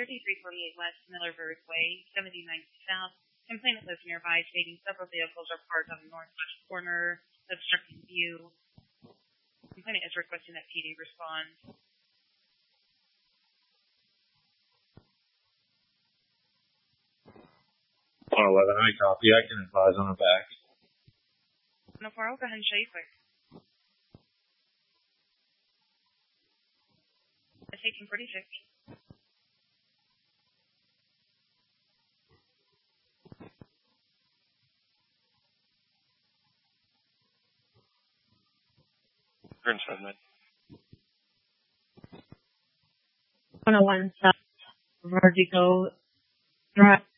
3348 West Millerburg Way, 79 South. Complainant lives nearby, stating several vehicles are parked on the northwest corner, obstructing view. Complainant is requesting that PD respond. 111, I copy. I can advise on the back. 104, I'll go ahead and show you quick. It's 1846. Prince Redmond. 101 South Vertigo Drive.